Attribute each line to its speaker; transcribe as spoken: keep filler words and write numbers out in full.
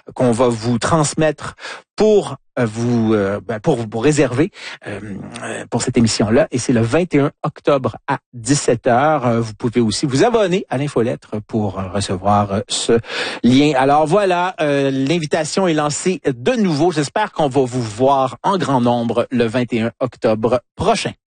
Speaker 1: qu'on va vous transmettre pour vous euh, pour vous réserver euh, pour cette émission-là. Et c'est le vingt et un octobre à dix-sept heures. Vous pouvez aussi vous abonner à l'infolettre pour recevoir ce lien. Alors voilà, euh, l'invitation est lancée de nouveau. J'espère qu'on va vous voir en grand nombre le vingt et un octobre prochain.